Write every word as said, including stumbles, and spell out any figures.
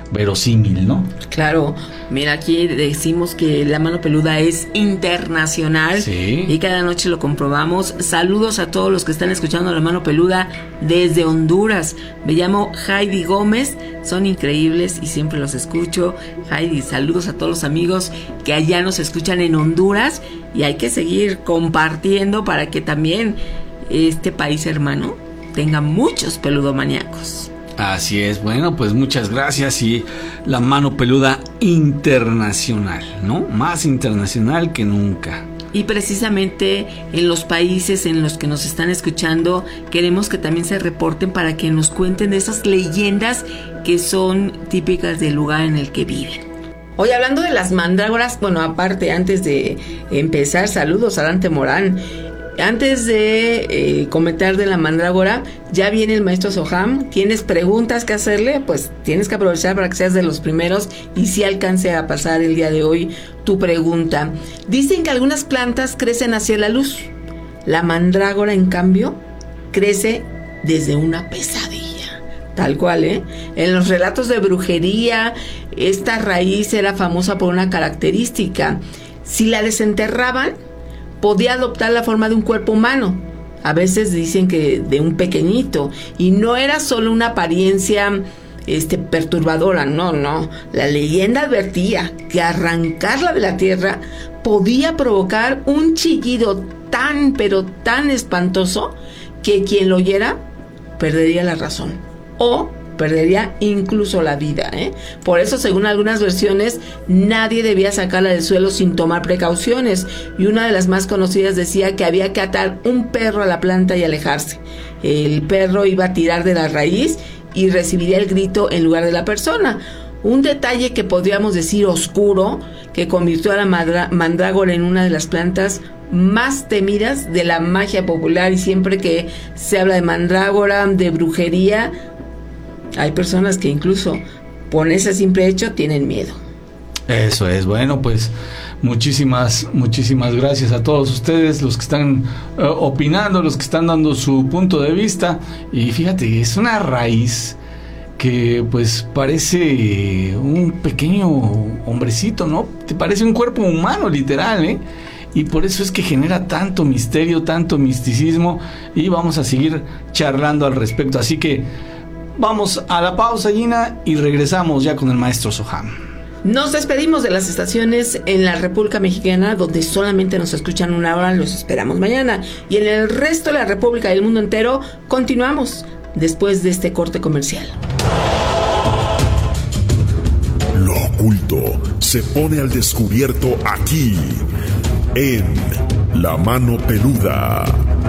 verosímil, ¿no? Claro, mira, aquí decimos que la mano peluda es internacional, sí, y cada noche lo comprobamos. Saludos a todos los que están escuchando la mano peluda desde Honduras. Me llamo Heidi Gómez, son increíbles y siempre los escucho. Heidi, saludos a todos los amigos que allá nos escuchan en Honduras, y hay que seguir compartiendo para que también este país hermano tenga muchos peludomaníacos. Así es, bueno, pues muchas gracias. Y la mano peluda internacional, ¿no? Más internacional que nunca. Y precisamente en los países en los que nos están escuchando, queremos que también se reporten para que nos cuenten de esas leyendas que son típicas del lugar en el que viven. Hoy, hablando de las mandrágoras, bueno, aparte, antes de empezar, saludos a Dante Morán. Antes de eh, comentar de la mandrágora, ya viene el maestro Soham. ¿Tienes preguntas que hacerle? Pues tienes que aprovechar para que seas de los primeros y si alcance a pasar el día de hoy tu pregunta. Dicen que algunas plantas crecen hacia la luz. La mandrágora, en cambio, crece desde una pesadilla. Tal cual, ¿eh? En los relatos de brujería, esta raíz era famosa por una característica. Si la desenterraban, podía adoptar la forma de un cuerpo humano. A veces dicen que de un pequeñito. Y no era solo una apariencia este, perturbadora, no, no. La leyenda advertía que arrancarla de la tierra podía provocar un chillido tan, pero tan espantoso que quien lo oyera perdería la razón. O perdería incluso la vida, ¿eh? Por eso, según algunas versiones, nadie debía sacarla del suelo sin tomar precauciones, y una de las más conocidas decía que había que atar un perro a la planta y alejarse. El perro iba a tirar de la raíz y recibiría el grito en lugar de la persona. Un detalle que podríamos decir oscuro, que convirtió a la madra- mandrágora en una de las plantas más temidas de la magia popular, y siempre que se habla de mandrágora, de brujería, hay personas que incluso por ese simple hecho tienen miedo. Eso es, bueno, pues muchísimas, muchísimas gracias a todos ustedes, los que están uh, opinando, los que están dando su punto de vista. Y fíjate, es una raíz que pues parece un pequeño hombrecito, ¿no? Te parece un cuerpo humano, literal, ¿eh? Y por eso es que genera tanto misterio, tanto misticismo, y vamos a seguir charlando al respecto. Así que vamos a la pausa, Gina, y regresamos ya con el maestro Soham. Nos despedimos de las estaciones en la República Mexicana, donde solamente nos escuchan una hora. Los esperamos mañana. Y en el resto de la República y el mundo entero, continuamos después de este corte comercial. Lo oculto se pone al descubierto aquí, en La Mano Peluda.